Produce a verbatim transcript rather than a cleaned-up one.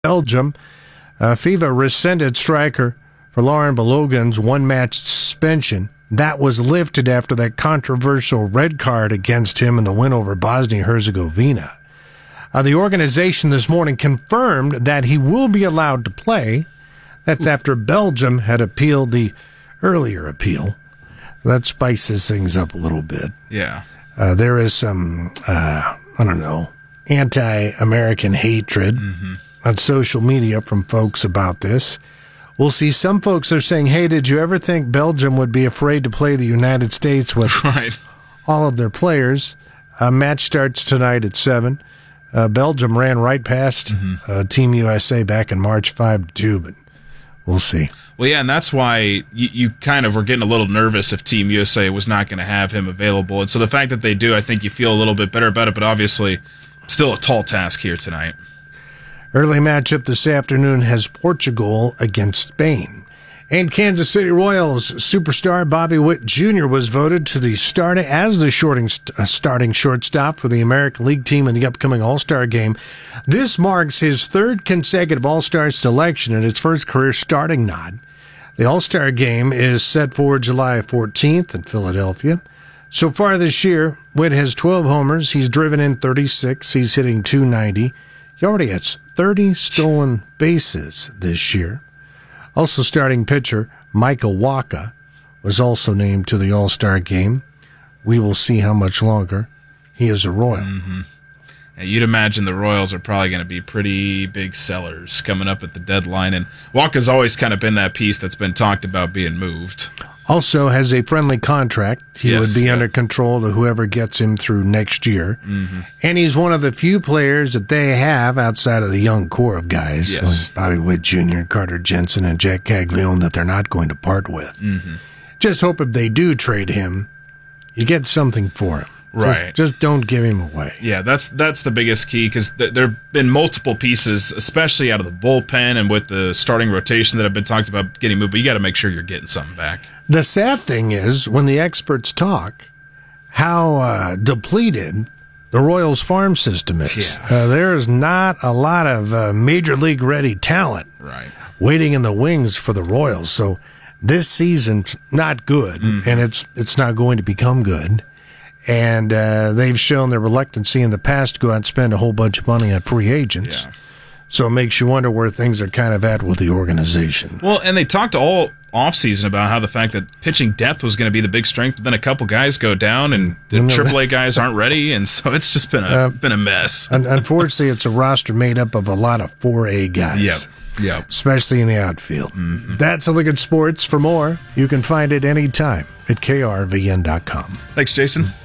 Belgium. Uh, FIFA rescinded striker for Lauren Balogun's one-match suspension. That was lifted after that controversial red card against him in the win over Bosnia-Herzegovina. Uh, the organization this morning confirmed that he will be allowed to play. That's after Belgium had appealed the earlier appeal. That spices things up a little bit. Yeah. Uh, there is some, uh, I don't know, anti-American hatred mm-hmm. on social media from folks about this. We'll see. Some folks are saying, hey, did you ever think Belgium would be afraid to play the United States with right. all of their players? Uh, match starts tonight at seven. Uh, Belgium ran right past mm-hmm. uh, Team U S A back in March five to two, but we'll see. Well, yeah, and that's why you, you kind of were getting a little nervous if Team U S A was not going to have him available. And so the fact that they do, I think you feel a little bit better about it, but obviously still a tall task here tonight. Early matchup this afternoon has Portugal against Spain. And Kansas City Royals superstar Bobby Witt Junior was voted to the start as the shorting, uh, starting shortstop for the American League team in the upcoming All-Star game. This marks his third consecutive All-Star selection and his first career starting nod. The All-Star game is set for July fourteenth in Philadelphia. So far this year, Witt has twelve homers. He's driven in thirty-six. He's hitting two ninety. He already has thirty stolen bases this year. Also starting pitcher Michael Wacha was also named to the All-Star game. We will see how much longer he is a Royal. Mm-hmm. Yeah, you'd imagine the Royals are probably going to be pretty big sellers coming up at the deadline. And Wacha's always kind of been that piece that's been talked about being moved. Also has a friendly contract. He yes, would be yeah. under control of whoever gets him through next year. Mm-hmm. And he's one of the few players that they have outside of the young core of guys, yes. like Bobby Witt Junior, Carter Jensen, and Jack Caglione, that they're not going to part with. Mm-hmm. Just hope if they do trade him, you get something for him. Right. Just, just don't give him away. Yeah, that's that's the biggest key because th- there have been multiple pieces, especially out of the bullpen and with the starting rotation that have been talked about getting moved, but you got to make sure you're getting something back. The sad thing is, when the experts talk, how uh, depleted the Royals farm system is. Yeah. Uh, there's not a lot of uh, major league ready talent right. waiting in the wings for the Royals. So this season's not good, mm-hmm. and it's it's not going to become good. And uh, they've shown their reluctancy in the past to go out and spend a whole bunch of money on free agents. Yeah. So it makes you wonder where things are kind of at with the organization. Well, and they talked all offseason about how the fact that pitching depth was going to be the big strength, but then a couple guys go down and the triple A guys aren't ready, and so it's just been a uh, been a mess. Unfortunately, it's a roster made up of a lot of four A guys. Yep. Yep. Especially in the outfield. Mm-hmm. That's a look at sports. For more, you can find it anytime at K R V N dot com. Thanks, Jason.